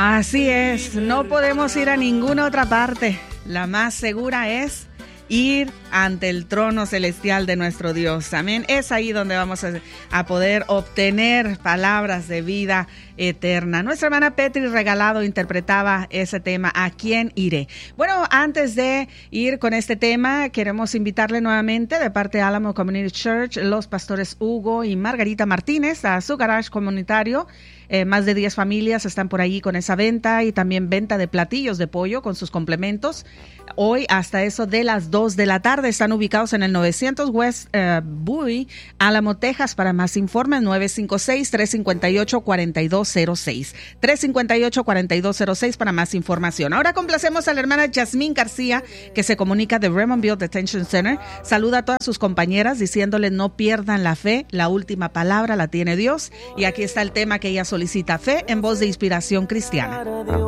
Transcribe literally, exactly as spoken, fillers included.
Así es, no podemos ir a ninguna otra parte. La más segura es ir ante el trono celestial de nuestro Dios. Amén. Es ahí donde vamos a, a poder obtener palabras de vida eterna. Nuestra hermana Petri Regalado interpretaba ese tema, ¿a quién iré? Bueno, antes de ir con este tema, queremos invitarle nuevamente de parte de Álamo Community Church, los pastores Hugo y Margarita Martínez, a su garage comunitario. Eh, más de diez familias están por ahí con esa venta y también venta de platillos de pollo con sus complementos. Hoy hasta eso de las dos de la tarde. Están ubicados en el novecientos West uh, Bowie, Álamo, Texas. Para más informes, nueve cinco seis, tres cinco ocho, cuatro dos cero seis. tres cinco ocho, cuatro dos cero seis para más información. Ahora complacemos a la hermana Yasmín García, que se comunica de Raymondville Detention Center. Saluda a todas sus compañeras diciéndoles no pierdan la fe. La última palabra la tiene Dios. Y aquí está el tema que ella solicita, fe en voz de Inspiración Cristiana.